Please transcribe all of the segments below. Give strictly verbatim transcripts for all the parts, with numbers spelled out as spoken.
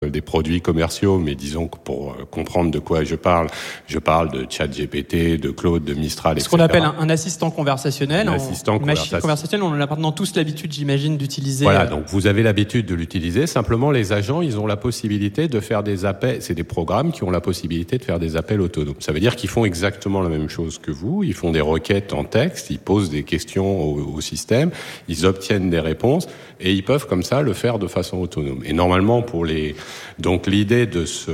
des produits commerciaux, mais disons que pour comprendre de quoi je parle, je parle de ChatGPT, de Claude, de Mistral, et cetera. Ce qu'on appelle un, un assistant conversationnel. Un en, assistant une machine conversationnelle, on en a maintenant tous l'habitude, j'imagine, d'utiliser. Voilà, donc vous avez l'habitude de l'utiliser. Simplement, les agents, ils ont la possibilité de faire des appels. C'est des programmes qui ont la possibilité de faire des appels autonomes. Ça veut dire qu'ils font exactement la même chose que vous. Ils font des requêtes en texte, ils posent des questions au, au système, ils obtiennent des réponses et ils peuvent comme ça le faire de façon autonome. Et normalement, pour les, donc l'idée de ce,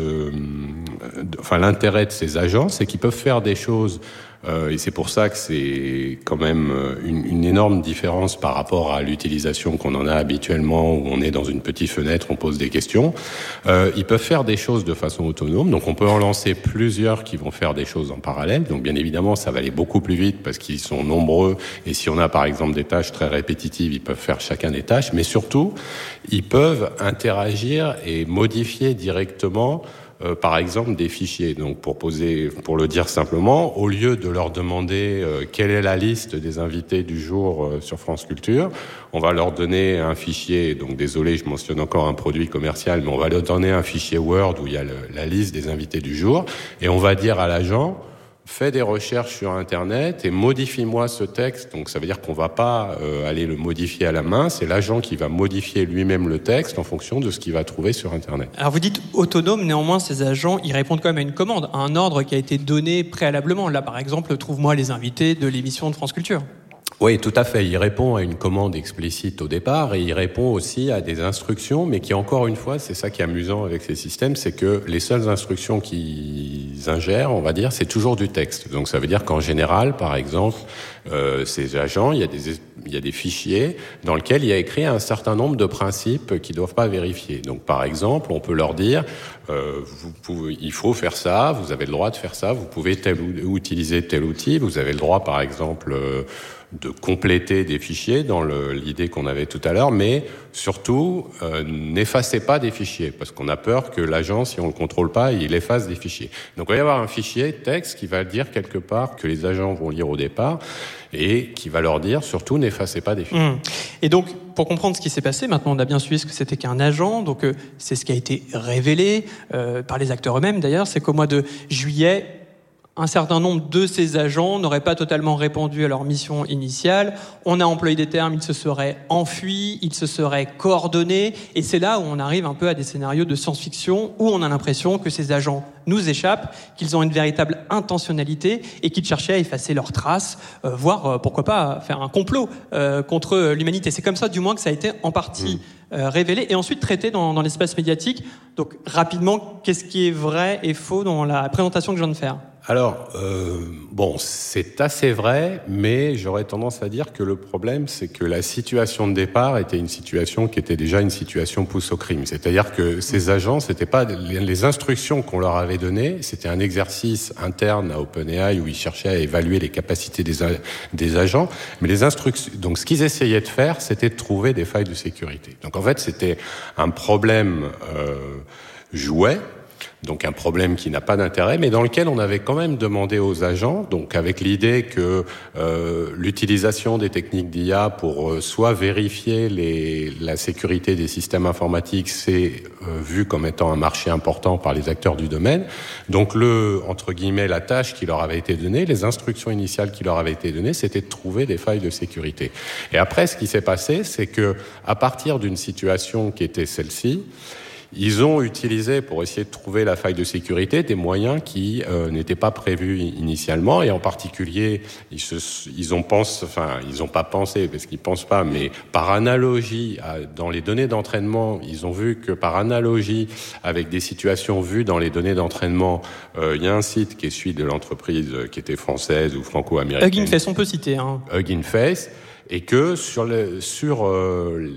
de, enfin l'intérêt de ces agents, c'est qu'ils peuvent faire des choses. Euh, et c'est pour ça que c'est quand même une, une énorme différence par rapport à l'utilisation qu'on en a habituellement, où on est dans une petite fenêtre, on pose des questions. Euh, ils peuvent faire des choses de façon autonome, donc on peut en lancer plusieurs qui vont faire des choses en parallèle. Donc bien évidemment, ça va aller beaucoup plus vite parce qu'ils sont nombreux. Et si on a par exemple des tâches très répétitives, ils peuvent faire chacun des tâches. Mais surtout, ils peuvent interagir et modifier directement Euh, par exemple des fichiers. Donc pour poser, pour le dire simplement, au lieu de leur demander euh, quelle est la liste des invités du jour euh, sur France Culture, on va leur donner un fichier. Donc désolé, je mentionne encore un produit commercial, mais on va leur donner un fichier Word où il y a le, la liste des invités du jour, et on va dire à l'agent: fais des recherches sur Internet et modifie-moi ce texte. Donc ça veut dire qu'on va pas euh, aller le modifier à la main, c'est l'agent qui va modifier lui-même le texte en fonction de ce qu'il va trouver sur Internet. Alors vous dites autonome, néanmoins ces agents, ils répondent quand même à une commande, à un ordre qui a été donné préalablement. Là par exemple, trouve-moi les invités de l'émission de France Culture. Oui, tout à fait. Il répond à une commande explicite au départ et il répond aussi à des instructions, mais qui, encore une fois, c'est ça qui est amusant avec ces systèmes, c'est que les seules instructions qu'ils ingèrent, on va dire, c'est toujours du texte. Donc ça veut dire qu'en général, par exemple, euh, ces agents, il y a des, il y a des fichiers dans lesquels il y a écrit un certain nombre de principes qu'ils ne doivent pas vérifier. Donc par exemple, on peut leur dire, euh, vous pouvez, il faut faire ça, vous avez le droit de faire ça, vous pouvez tel, ou, utiliser tel outil, vous avez le droit, par exemple, euh, de compléter des fichiers dans le, l'idée qu'on avait tout à l'heure, mais surtout, euh, n'effacez pas des fichiers, parce qu'on a peur que l'agent, si on ne le contrôle pas, il efface des fichiers. Donc il va y avoir un fichier texte qui va dire quelque part que les agents vont lire au départ, et qui va leur dire, surtout, n'effacez pas des fichiers. Mmh. Et donc, pour comprendre ce qui s'est passé, maintenant on a bien suivi ce que c'était qu'un agent, donc euh, c'est ce qui a été révélé euh, par les acteurs eux-mêmes d'ailleurs, c'est qu'au mois de juillet, un certain nombre de ces agents n'auraient pas totalement répondu à leur mission initiale. On a employé des termes, ils se seraient enfuis, ils se seraient coordonnés. Et c'est là où on arrive un peu à des scénarios de science-fiction où on a l'impression que ces agents nous échappent, qu'ils ont une véritable intentionnalité et qu'ils cherchaient à effacer leurs traces, euh, voire, euh, pourquoi pas, faire un complot euh, contre l'humanité. C'est comme ça, du moins, que ça a été en partie euh, révélé et ensuite traité dans, dans l'espace médiatique. Donc, rapidement, qu'est-ce qui est vrai et faux dans la présentation que je viens de faire ? Alors, euh, bon, c'est assez vrai, mais j'aurais tendance à dire que le problème, c'est que la situation de départ était une situation qui était déjà une situation pousse au crime. C'est-à-dire que ces agents, c'était pas les, les instructions qu'on leur avait données, c'était un exercice interne à OpenAI où ils cherchaient à évaluer les capacités des, des agents, mais les instructions, donc ce qu'ils essayaient de faire, c'était de trouver des failles de sécurité. Donc en fait, c'était un problème euh, jouet. Donc un problème qui n'a pas d'intérêt, mais dans lequel on avait quand même demandé aux agents, donc avec l'idée que euh, l'utilisation des techniques d'I A pour euh, soit vérifier les, la sécurité des systèmes informatiques, c'est euh, vu comme étant un marché important par les acteurs du domaine. Donc le, entre guillemets, la tâche qui leur avait été donnée, les instructions initiales qui leur avaient été données, c'était de trouver des failles de sécurité. Et après, ce qui s'est passé, c'est que à partir d'une situation qui était celle-ci, ils ont utilisé, pour essayer de trouver la faille de sécurité, des moyens qui euh, n'étaient pas prévus initialement, et en particulier, ils, se, ils ont pensé, enfin, ils n'ont pas pensé, parce qu'ils pensent pas, mais par analogie, à, dans les données d'entraînement, ils ont vu que par analogie avec des situations vues dans les données d'entraînement, euh, il y a un site qui est celui de l'entreprise qui était française ou franco-américaine. Hugging Face, on peut citer. Hein. Hugging Face. Et que sur le, sur euh,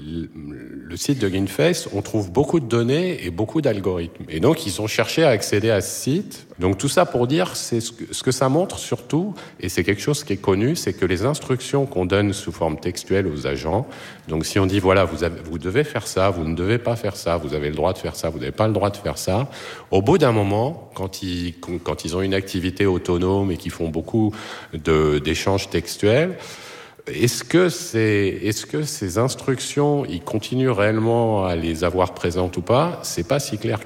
le site de Hugging Face, on trouve beaucoup de données et beaucoup d'algorithmes. Et donc, ils ont cherché à accéder à ce site. Donc, tout ça pour dire, c'est ce que, ce que ça montre surtout, et c'est quelque chose qui est connu, c'est que les instructions qu'on donne sous forme textuelle aux agents, donc si on dit, voilà, vous, avez, vous devez faire ça, vous ne devez pas faire ça, vous avez le droit de faire ça, vous n'avez pas le droit de faire ça, au bout d'un moment, quand ils, quand ils ont une activité autonome et qu'ils font beaucoup de, d'échanges textuels, Est-ce que, c'est, est-ce que ces instructions, ils continuent réellement à les avoir présentes ou pas ? C'est pas si clair